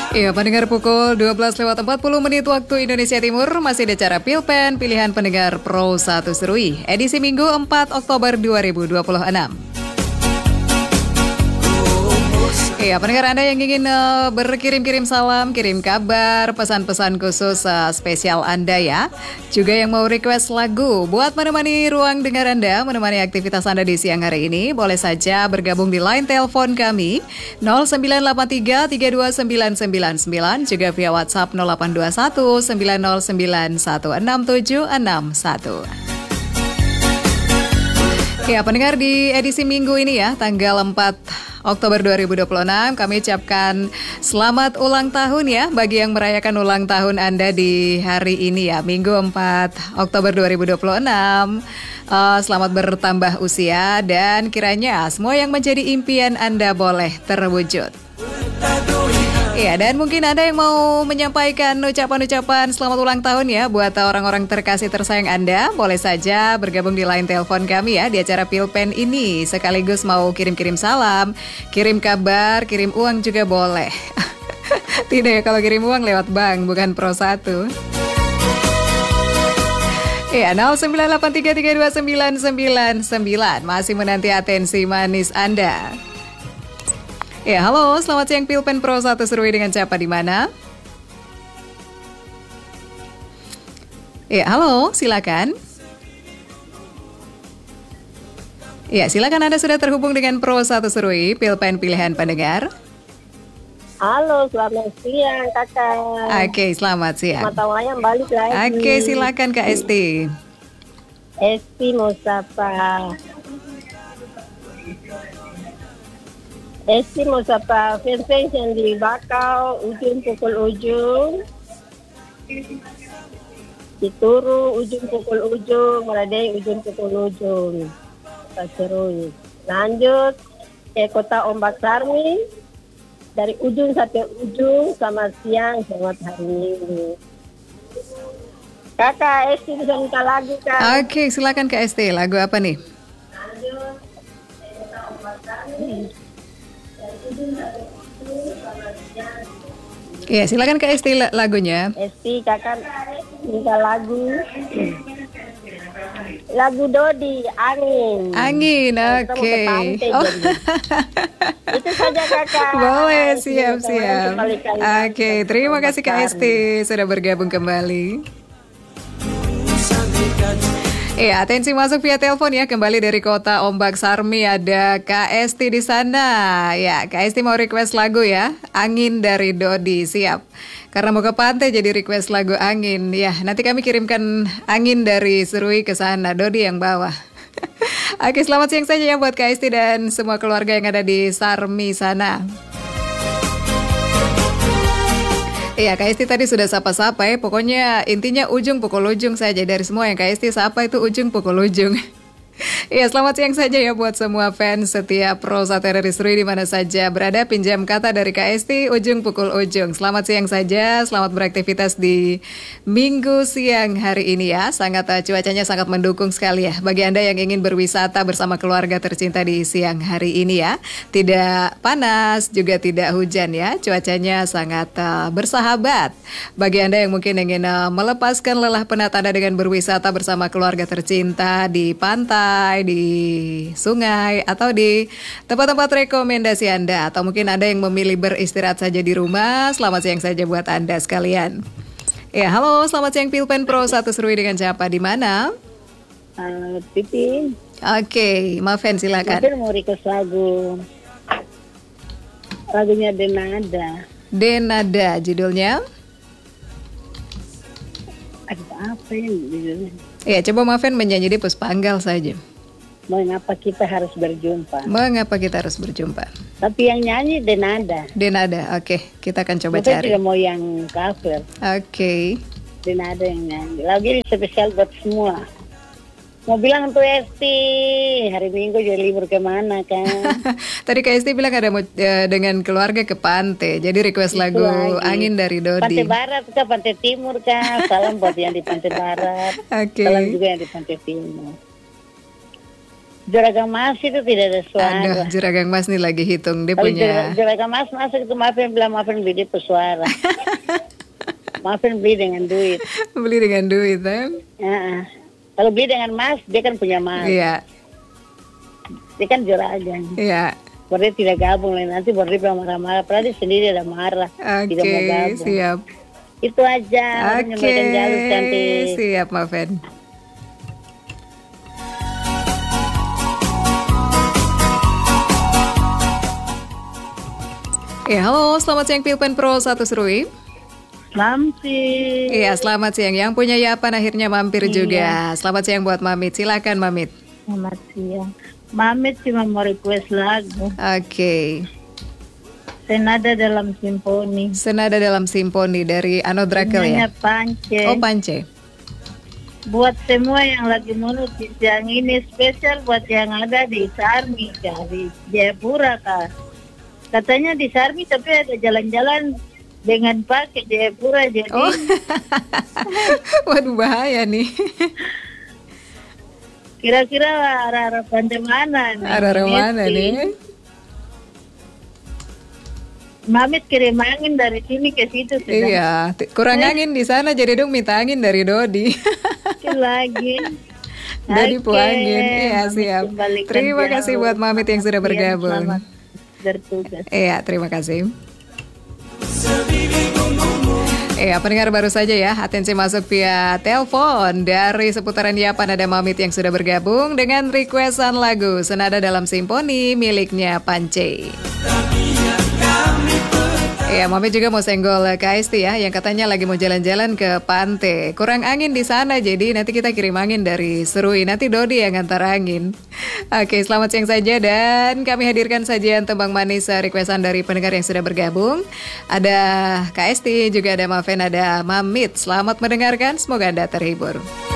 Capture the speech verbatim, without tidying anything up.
Iya, pendengar pukul dua belas lewat empat puluh menit waktu Indonesia Timur. Masih ada acara Pilpen Pilihan Pendengar Pro satu Serui edisi Minggu empat Oktober dua ribu dua puluh enam. Iya, pendengar Anda yang ingin uh, berkirim-kirim salam, kirim kabar, pesan-pesan khusus uh, spesial Anda ya. Juga yang mau request lagu buat menemani ruang dengar Anda, menemani aktivitas Anda di siang hari ini, boleh saja bergabung di line telepon kami nol sembilan delapan tiga tiga dua sembilan sembilan sembilan, juga via WhatsApp nol delapan dua satu sembilan nol sembilan satu enam tujuh enam satu. Ya, pendengar di edisi Minggu ini ya, tanggal empat Oktober dua ribu dua puluh enam, kami ucapkan selamat ulang tahun ya bagi yang merayakan ulang tahun Anda di hari ini ya, Minggu empat Oktober dua ribu dua puluh enam. Uh, selamat bertambah usia dan kiranya semua yang menjadi impian Anda boleh terwujud. Iya, dan mungkin ada yang mau menyampaikan ucapan-ucapan selamat ulang tahun ya buat orang-orang terkasih tersayang Anda. Boleh saja bergabung di line telepon kami ya di acara Pilpen ini. Sekaligus mau kirim-kirim salam, kirim kabar, kirim uang juga boleh. Tidak ya, kalau kirim uang lewat bank, bukan Pro satu. Iya, nol sembilan delapan tiga tiga dua sembilan sembilan sembilan. Masih menanti atensi manis Anda. Ya, halo, selamat siang Pilpen Pro satu Serui dengan siapa di mana? Ya, halo, silakan. Ya, silakan Anda sudah terhubung dengan Pro satu Serui, Pilpen Pilihan Pendengar. Halo, selamat siang kakak. Oke, selamat siang. Selamat tahun ayam balik lagi. Oke, silakan Kak Esti. Esti mau sapa. Esti mau sapa fans-fans yang di Bakau, ujung pukul ujung. Di Turu, ujung pukul ujung. Meradai, ujung pukul ujung. Serui. Lanjut ke Kota Ombak Sarmi. Dari ujung sampai ujung, selamat siang, selamat hari Minggu. Kakak Esti bisa minta lagu kan? Oke, silakan Kak Esti. Lagu apa nih? Lanjut ke Kota Ombak Sarmi. Iya, silakan Kak Esti lagunya. Esti kakak minta lagu. Lagu Dodi, Angin. Angin, oke. Okay. Oh. Itu saja kakak. Boleh, siap-siap. Oke, okay, terima kasih Kak Esti sudah bergabung kembali. Iya, atensi masuk via telepon ya, kembali dari Kota Ombak Sarmi ada Kak Esti di sana. Ya, Kak Esti mau request lagu ya, Angin dari Dodi, siap. Karena mau ke pantai jadi request lagu Angin. Ya, nanti kami kirimkan Angin dari Serui ke sana, Dodi yang bawah. Oke, selamat siang saja ya buat Kak Esti dan semua keluarga yang ada di Sarmi sana. Iya, Kak Esti tadi sudah sapa-sapa ya. Pokoknya intinya ujung pukul ujung saja. Dari semua yang Kak Esti sapa itu ujung pukul ujung. Iya, selamat siang saja ya buat semua fans setiap Pro satu R R I Serui di mana saja berada. Pinjam kata dari Kak Esti, ujung pukul ujung. Selamat siang saja, selamat beraktivitas di Minggu siang hari ini ya. Sangat uh, cuacanya sangat mendukung sekali ya bagi Anda yang ingin berwisata bersama keluarga tercinta di siang hari ini ya. Tidak panas, juga tidak hujan ya. Cuacanya sangat uh, bersahabat. Bagi Anda yang mungkin ingin uh, melepaskan lelah penat Anda dengan berwisata bersama keluarga tercinta di pantai, di sungai, atau di tempat-tempat rekomendasi Anda, atau mungkin Anda yang memilih beristirahat saja di rumah, selamat siang saja buat Anda sekalian. Ya, halo, selamat siang Pilpen Pro satu Serui dengan siapa di mana? Uh, Pipi. Oke, okay, Maven silakan. Maven mau request lagu. Lagunya Denada. Denada, judulnya? Ada apa ya judulnya? Ya, coba Maven menyanyi di Puspanggal saja. Mengapa kita harus berjumpa? Mengapa kita harus berjumpa? Tapi yang nyanyi Denada. Denada, oke. Okay. Kita akan coba Mungkin cari. Mungkin juga mau yang cover. Oke. Okay. Denada yang nyanyi. Lagu ini spesial buat semua. Mau bilang tuh Esti, hari Minggu jadi libur kemana kan? Tadi Kak Esti bilang ada mau, uh, dengan keluarga ke pantai. Jadi request itu lagu lagi. Angin dari Dodi. Pantai Barat ke Pantai Timur kan? Salam buat yang di Pantai Barat. Okay. Salam juga yang di Pantai Timur. Juragan Mas itu tidak ada suara. Aduh, Juragan Mas nih lagi hitung dia Kalau punya. Juragan Mas masuk itu maafin bilang maafin beli dia pesuara. Maafin beli dengan duit. Beli dengan duit kan? Ya. Kalau beli dengan Mas, dia kan punya Mas. Iya. Dia kan juragan. Iya. Baru dia tidak gabung lagi nanti baru dia bilang marah-marah. Padahal dia sendiri ada marah. Oke, tidak mau gabung. siap. Itu aja. Oke, siap Maven. Ya, halo, selamat siang Pilpen Pro satu Serui. Selamat siang. Iya, selamat siang. Yang punya Yapan akhirnya mampir Iya. juga. Selamat siang buat Mamit. Silakan Mamit. Selamat siang. Mamit cuma mau request lagu. Oke. Senada dalam Simponi. Senada dalam Simponi dari Ano Drakel ya. Nyanyi Pance. Oh, Pance. Buat semua yang lagi menulis yang ini spesial buat yang ada di Sarmi dari Jayapura kak. Katanya di Sarmi tapi ada jalan-jalan dengan pakai Jayapura jadi. Oh. Waduh bahaya nih. Kira-kira arah-arah pantai mana nih? Arah-arah mana nih? Mamit kirim angin dari sini ke situ. Sudah. Iya, t- kurang angin di sana jadi dong minta angin dari Dodi. Lagi. Dodi Oke, puangin. Iya, Mamit siap. kembalikan Terima jauh. kasih buat Mamit yang sudah Iya, bergabung. selamat bertugas. Iya, terima kasih. Iya, pendengar baru saja ya, atensi masuk via telepon dari seputaran Yapan ada Mamit yang sudah bergabung dengan requestan lagu Senada dalam Simponi miliknya Pance. Iya, Mamit juga mau senggol Kak Esti ya, yang katanya lagi mau jalan-jalan ke pantai. Kurang angin di sana, jadi nanti kita kirim angin dari Serui. Nanti Dodi yang ngantar angin. Oke, selamat siang saja dan kami hadirkan sajian tembang manis requestan dari pendengar yang sudah bergabung. Ada Kak Esti, juga ada Maven, ada Mamit. Selamat mendengarkan, semoga Anda terhibur.